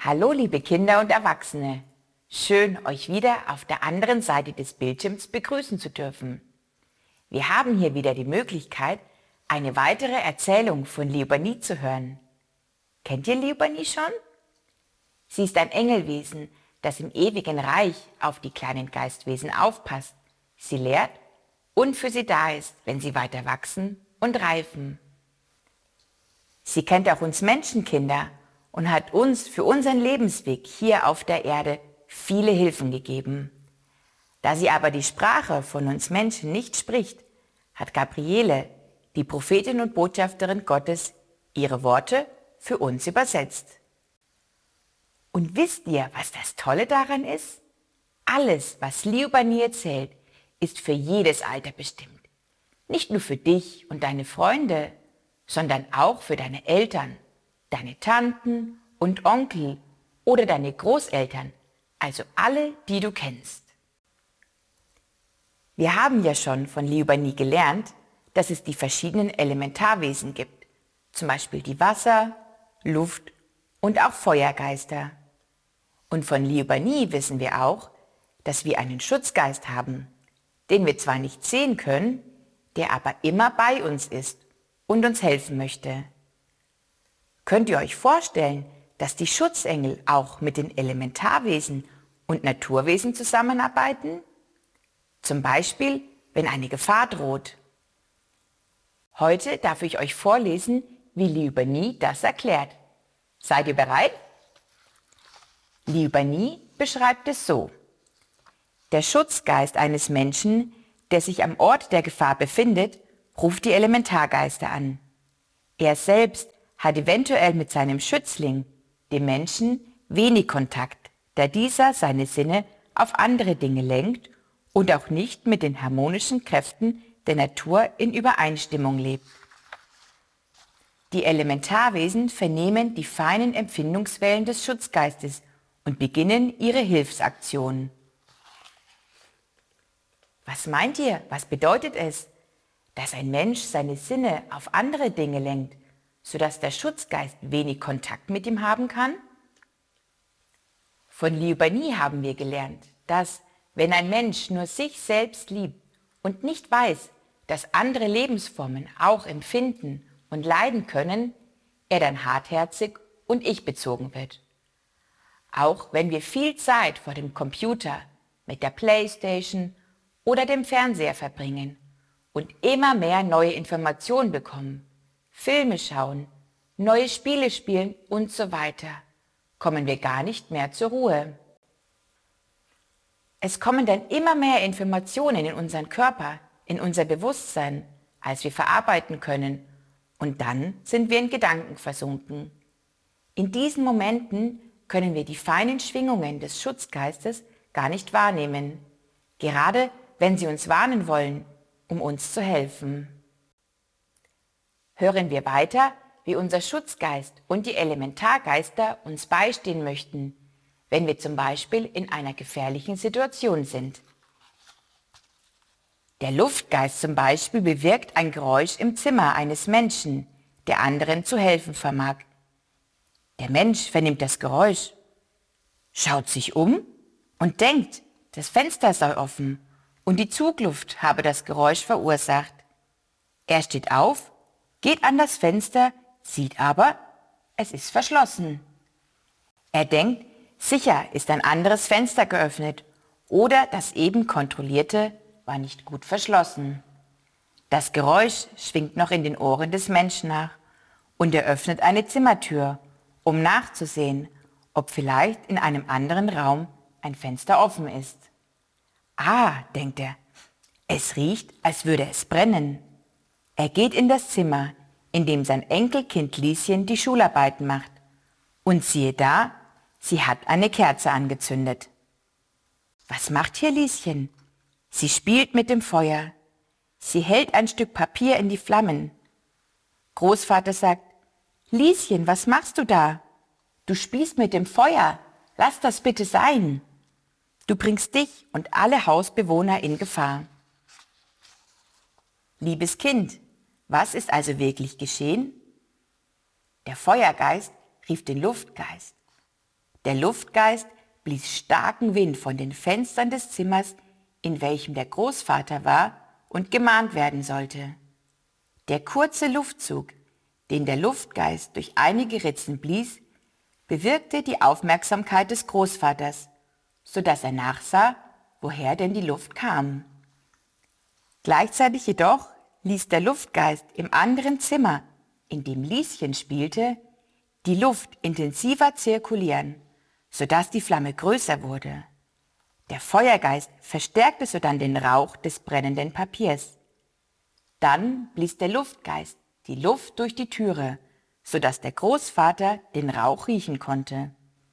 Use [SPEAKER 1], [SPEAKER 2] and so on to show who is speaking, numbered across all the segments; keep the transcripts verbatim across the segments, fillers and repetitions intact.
[SPEAKER 1] Hallo liebe Kinder und Erwachsene, schön euch wieder auf der anderen Seite des Bildschirms begrüßen zu dürfen. Wir haben hier wieder die Möglichkeit, eine weitere Erzählung von Leobarnie zu hören. Kennt ihr Leobarnie schon? Sie ist ein Engelwesen, das im ewigen Reich auf die kleinen Geistwesen aufpasst, sie lehrt und für sie da ist, wenn sie weiter wachsen und reifen. Sie kennt auch uns Menschenkinder und hat uns für unseren Lebensweg hier auf der Erde viele Hilfen gegeben. Da sie aber die Sprache von uns Menschen nicht spricht, hat Gabriele, die Prophetin und Botschafterin Gottes, ihre Worte für uns übersetzt. Und wisst ihr, was das Tolle daran ist? Alles, was Leobarnie erzählt, ist für jedes Alter bestimmt. Nicht nur für dich und deine Freunde, sondern auch für deine Eltern, deine Tanten und Onkel oder deine Großeltern, also alle, die du kennst. Wir haben ja schon von Leobarnie gelernt, dass es die verschiedenen Elementarwesen gibt, zum Beispiel die Wasser-, Luft- und auch Feuergeister. Und von Leobarnie wissen wir auch, dass wir einen Schutzgeist haben, den wir zwar nicht sehen können, der aber immer bei uns ist und uns helfen möchte. Könnt ihr euch vorstellen, dass die Schutzengel auch mit den Elementarwesen und Naturwesen zusammenarbeiten? Zum Beispiel, wenn eine Gefahr droht. Heute darf ich euch vorlesen, wie Leobarnie das erklärt. Seid ihr bereit? Leobarnie beschreibt es so: Der Schutzgeist eines Menschen, der sich am Ort der Gefahr befindet, ruft die Elementargeister an. Er selbst hat eventuell mit seinem Schützling, dem Menschen, wenig Kontakt, da dieser seine Sinne auf andere Dinge lenkt und auch nicht mit den harmonischen Kräften der Natur in Übereinstimmung lebt. Die Elementarwesen vernehmen die feinen Empfindungswellen des Schutzgeistes und beginnen ihre Hilfsaktion. Was meint ihr, was bedeutet es, dass ein Mensch seine Sinne auf andere Dinge lenkt, sodass der Schutzgeist wenig Kontakt mit ihm haben kann? Von Leobarnie haben wir gelernt, dass, wenn ein Mensch nur sich selbst liebt und nicht weiß, dass andere Lebensformen auch empfinden und leiden können, er dann hartherzig und ich-bezogen wird. Auch wenn wir viel Zeit vor dem Computer, mit der Playstation oder dem Fernseher verbringen und immer mehr neue Informationen bekommen, Filme schauen, neue Spiele spielen und so weiter, kommen wir gar nicht mehr zur Ruhe. Es kommen dann immer mehr Informationen in unseren Körper, in unser Bewusstsein, als wir verarbeiten können, und dann sind wir in Gedanken versunken. In diesen Momenten können wir die feinen Schwingungen des Schutzgeistes gar nicht wahrnehmen, gerade wenn sie uns warnen wollen, um uns zu helfen. Hören wir weiter, wie unser Schutzgeist und die Elementargeister uns beistehen möchten, wenn wir zum Beispiel in einer gefährlichen Situation sind. Der Luftgeist zum Beispiel bewirkt ein Geräusch im Zimmer eines Menschen, der anderen zu helfen vermag. Der Mensch vernimmt das Geräusch, schaut sich um und denkt, das Fenster sei offen und die Zugluft habe das Geräusch verursacht. Er steht auf, geht an das Fenster, sieht aber, es ist verschlossen. Er denkt, sicher ist ein anderes Fenster geöffnet oder das eben kontrollierte war nicht gut verschlossen. Das Geräusch schwingt noch in den Ohren des Menschen nach und er öffnet eine Zimmertür, um nachzusehen, ob vielleicht in einem anderen Raum ein Fenster offen ist. Ah, denkt er, es riecht, als würde es brennen. Er geht in das Zimmer, in dem sein Enkelkind Lieschen die Schularbeiten macht. Und siehe da, sie hat eine Kerze angezündet. Was macht hier Lieschen? Sie spielt mit dem Feuer. Sie hält ein Stück Papier in die Flammen. Großvater sagt, Lieschen, was machst du da? Du spielst mit dem Feuer. Lass das bitte sein. Du bringst dich und alle Hausbewohner in Gefahr. Liebes Kind, was ist also wirklich geschehen? Der Feuergeist rief den Luftgeist. Der Luftgeist blies starken Wind von den Fenstern des Zimmers, in welchem der Großvater war und gemahnt werden sollte. Der kurze Luftzug, den der Luftgeist durch einige Ritzen blies, bewirkte die Aufmerksamkeit des Großvaters, so dass er nachsah, woher denn die Luft kam. Gleichzeitig jedoch ließ der Luftgeist im anderen Zimmer, in dem Lieschen spielte, die Luft intensiver zirkulieren, sodass die Flamme größer wurde. Der Feuergeist verstärkte sodann den Rauch des brennenden Papiers. Dann blies der Luftgeist die Luft durch die Türe, sodass der Großvater den Rauch riechen konnte.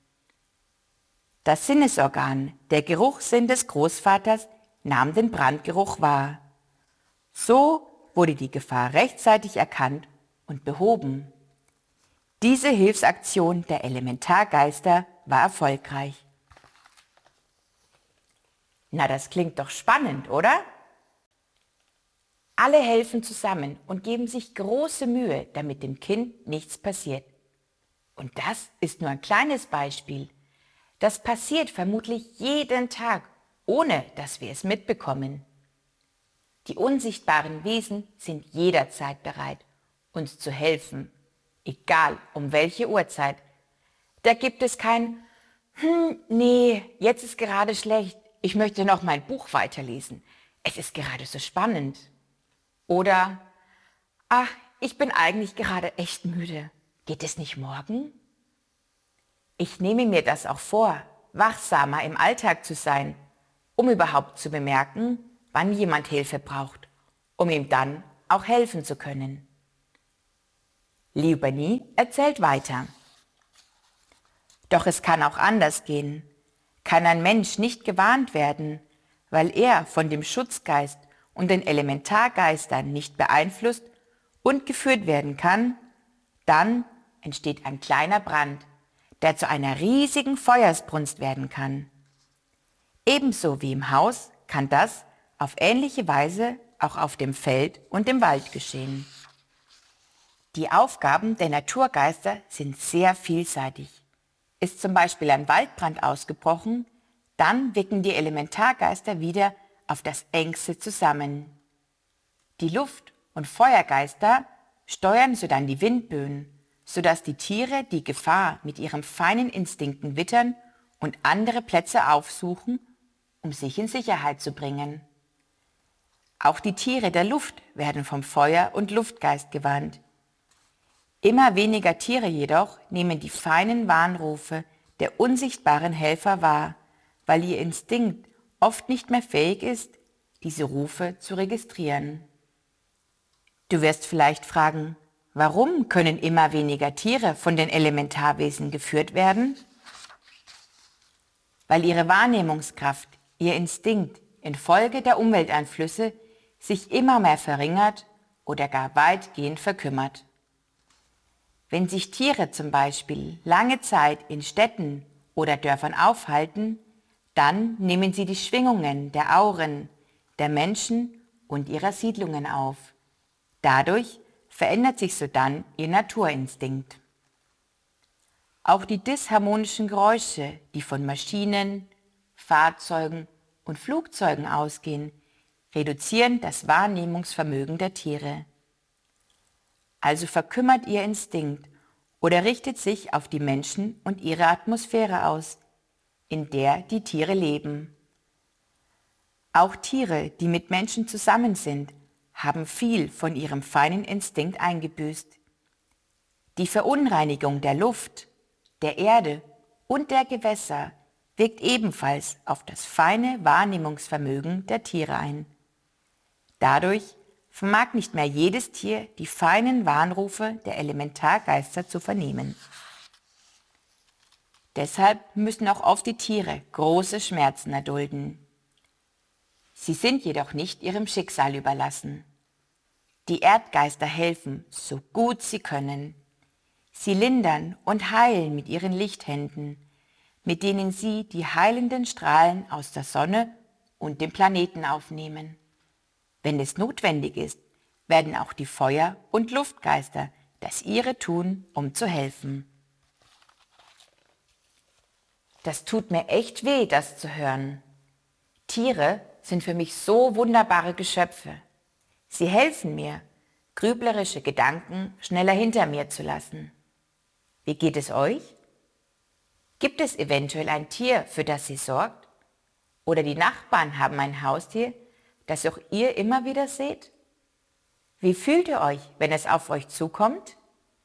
[SPEAKER 1] Das Sinnesorgan, der Geruchssinn des Großvaters, nahm den Brandgeruch wahr. So wurde die Gefahr rechtzeitig erkannt und behoben. Diese Hilfsaktion der Elementargeister war erfolgreich. Na, das klingt doch spannend, oder? Alle helfen zusammen und geben sich große Mühe, damit dem Kind nichts passiert. Und das ist nur ein kleines Beispiel. Das passiert vermutlich jeden Tag, ohne dass wir es mitbekommen. Die unsichtbaren Wesen sind jederzeit bereit, uns zu helfen, egal um welche Uhrzeit. Da gibt es kein, hm, nee, jetzt ist gerade schlecht, ich möchte noch mein Buch weiterlesen. Es ist gerade so spannend. Oder, ach, ich bin eigentlich gerade echt müde. Geht es nicht morgen? Ich nehme mir das auch vor, wachsamer im Alltag zu sein, um überhaupt zu bemerken, wann jemand Hilfe braucht, um ihm dann auch helfen zu können. Liu Bernyi erzählt weiter. Doch es kann auch anders gehen. Kann ein Mensch nicht gewarnt werden, weil er von dem Schutzgeist und den Elementargeistern nicht beeinflusst und geführt werden kann, dann entsteht ein kleiner Brand, der zu einer riesigen Feuersbrunst werden kann. Ebenso wie im Haus kann das auf ähnliche Weise auch auf dem Feld und im Wald geschehen. Die Aufgaben der Naturgeister sind sehr vielseitig. Ist zum Beispiel ein Waldbrand ausgebrochen, dann wirken die Elementargeister wieder auf das Engste zusammen. Die Luft- und Feuergeister steuern sodann die Windböen, sodass die Tiere die Gefahr mit ihren feinen Instinkten wittern und andere Plätze aufsuchen, um sich in Sicherheit zu bringen. Auch die Tiere der Luft werden vom Feuer- und Luftgeist gewarnt. Immer weniger Tiere jedoch nehmen die feinen Warnrufe der unsichtbaren Helfer wahr, weil ihr Instinkt oft nicht mehr fähig ist, diese Rufe zu registrieren. Du wirst vielleicht fragen, warum können immer weniger Tiere von den Elementarwesen geführt werden? Weil ihre Wahrnehmungskraft, ihr Instinkt infolge der Umwelteinflüsse sich immer mehr verringert oder gar weitgehend verkümmert. Wenn sich Tiere zum Beispiel lange Zeit in Städten oder Dörfern aufhalten, dann nehmen sie die Schwingungen der Auren, der Menschen und ihrer Siedlungen auf. Dadurch verändert sich sodann ihr Naturinstinkt. Auch die disharmonischen Geräusche, die von Maschinen, Fahrzeugen und Flugzeugen ausgehen, reduzieren das Wahrnehmungsvermögen der Tiere. Also verkümmert ihr Instinkt oder richtet sich auf die Menschen und ihre Atmosphäre aus, in der die Tiere leben. Auch Tiere, die mit Menschen zusammen sind, haben viel von ihrem feinen Instinkt eingebüßt. Die Verunreinigung der Luft, der Erde und der Gewässer wirkt ebenfalls auf das feine Wahrnehmungsvermögen der Tiere ein. Dadurch vermag nicht mehr jedes Tier die feinen Warnrufe der Elementargeister zu vernehmen. Deshalb müssen auch oft die Tiere große Schmerzen erdulden. Sie sind jedoch nicht ihrem Schicksal überlassen. Die Erdgeister helfen, so gut sie können. Sie lindern und heilen mit ihren Lichthänden, mit denen sie die heilenden Strahlen aus der Sonne und dem Planeten aufnehmen. Wenn es notwendig ist, werden auch die Feuer- und Luftgeister das ihre tun, um zu helfen. Das tut mir echt weh, das zu hören. Tiere sind für mich so wunderbare Geschöpfe. Sie helfen mir, grüblerische Gedanken schneller hinter mir zu lassen. Wie geht es euch? Gibt es eventuell ein Tier, für das ihr sorgt? Oder die Nachbarn haben ein Haustier, das auch ihr immer wieder seht? Wie fühlt ihr euch, wenn es auf euch zukommt?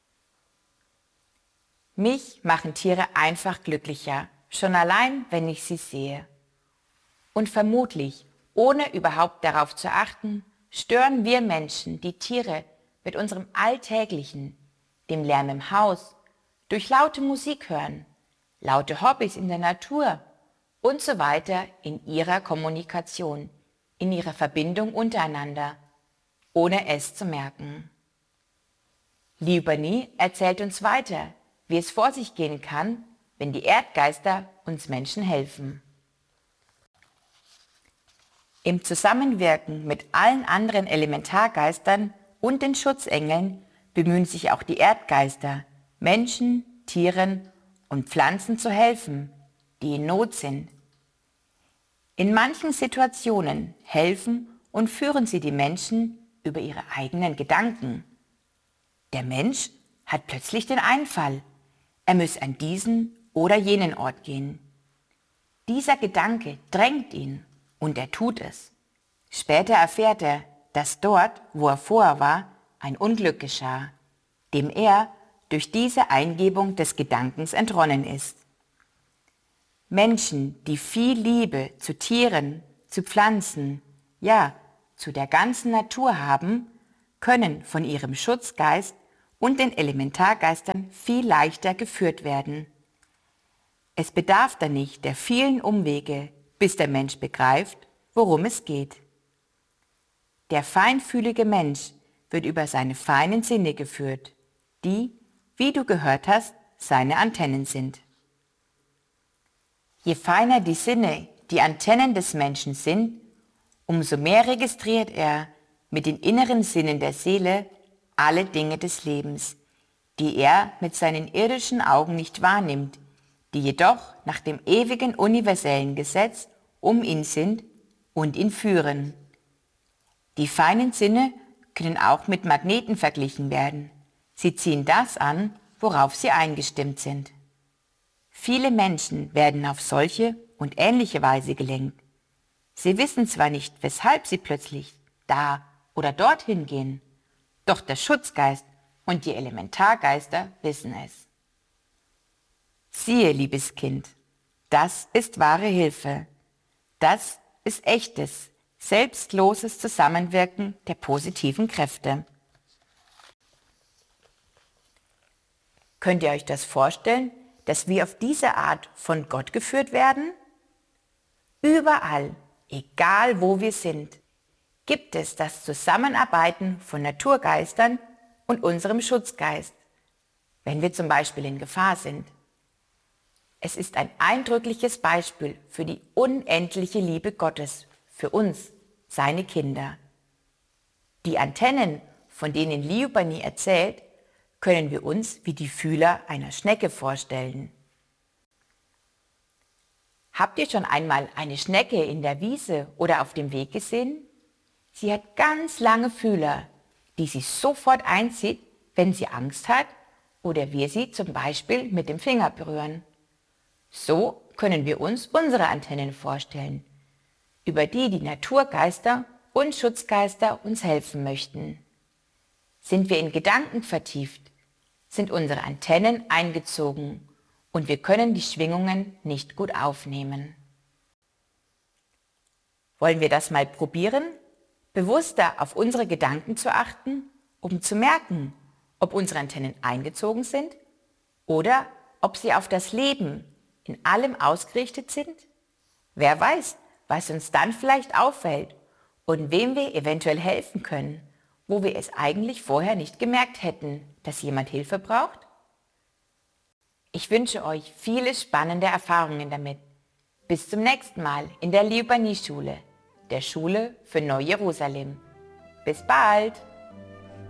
[SPEAKER 1] Mich machen Tiere einfach glücklicher, schon allein, wenn ich sie sehe. Und vermutlich, ohne überhaupt darauf zu achten, stören wir Menschen die Tiere mit unserem Alltäglichen, dem Lärm im Haus, durch laute Musik hören, laute Hobbys in der Natur und so weiter in ihrer Kommunikation, in ihrer Verbindung untereinander, ohne es zu merken. Liubanij erzählt uns weiter, wie es vor sich gehen kann, wenn die Erdgeister uns Menschen helfen. Im Zusammenwirken mit allen anderen Elementargeistern und den Schutzengeln bemühen sich auch die Erdgeister, Menschen, Tieren und Pflanzen zu helfen, die in Not sind. In manchen Situationen helfen und führen sie die Menschen über ihre eigenen Gedanken. Der Mensch hat plötzlich den Einfall, er müsse an diesen oder jenen Ort gehen. Dieser Gedanke drängt ihn und er tut es. Später erfährt er, dass dort, wo er vorher war, ein Unglück geschah, dem er durch diese Eingebung des Gedankens entronnen ist. Menschen, die viel Liebe zu Tieren, zu Pflanzen, ja, zu der ganzen Natur haben, können von ihrem Schutzgeist und den Elementargeistern viel leichter geführt werden. Es bedarf dann nicht der vielen Umwege, bis der Mensch begreift, worum es geht. Der feinfühlige Mensch wird über seine feinen Sinne geführt, die, wie du gehört hast, seine Antennen sind. Je feiner die Sinne, die Antennen des Menschen sind, umso mehr registriert er mit den inneren Sinnen der Seele alle Dinge des Lebens, die er mit seinen irdischen Augen nicht wahrnimmt, die jedoch nach dem ewigen universellen Gesetz um ihn sind und ihn führen. Die feinen Sinne können auch mit Magneten verglichen werden. Sie ziehen das an, worauf sie eingestimmt sind. Viele Menschen werden auf solche und ähnliche Weise gelenkt. Sie wissen zwar nicht, weshalb sie plötzlich da oder dorthin gehen, doch der Schutzgeist und die Elementargeister wissen es. Siehe, liebes Kind, das ist wahre Hilfe. Das ist echtes, selbstloses Zusammenwirken der positiven Kräfte. Könnt ihr euch das vorstellen, dass wir auf diese Art von Gott geführt werden? Überall, egal wo wir sind, gibt es das Zusammenarbeiten von Naturgeistern und unserem Schutzgeist, wenn wir zum Beispiel in Gefahr sind. Es ist ein eindrückliches Beispiel für die unendliche Liebe Gottes für uns, seine Kinder. Die Antennen, von denen Liubanij erzählt, können wir uns wie die Fühler einer Schnecke vorstellen. Habt ihr schon einmal eine Schnecke in der Wiese oder auf dem Weg gesehen? Sie hat ganz lange Fühler, die sie sofort einzieht, wenn sie Angst hat oder wir sie zum Beispiel mit dem Finger berühren. So können wir uns unsere Antennen vorstellen, über die die Naturgeister und Schutzgeister uns helfen möchten. Sind wir in Gedanken vertieft, sind unsere Antennen eingezogen und wir können die Schwingungen nicht gut aufnehmen. Wollen wir das mal probieren? Bewusster auf unsere Gedanken zu achten, um zu merken, ob unsere Antennen eingezogen sind oder ob sie auf das Leben in allem ausgerichtet sind? Wer weiß, was uns dann vielleicht auffällt und wem wir eventuell helfen können, wo wir es eigentlich vorher nicht gemerkt hätten, dass jemand Hilfe braucht? Ich wünsche euch viele spannende Erfahrungen damit. Bis zum nächsten Mal in der Liubanij-Schule, der Schule für Neu-Jerusalem. Bis bald!